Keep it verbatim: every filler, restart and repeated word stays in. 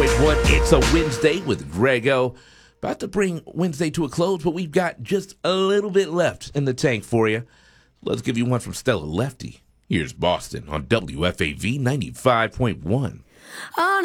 point one. It's a Wednesday with Grego. About to bring Wednesday to a close, but we've got just a little bit left in the tank for you. Let's give you one from Stella Lefty. Here's Boston on W F A V ninety-five point one.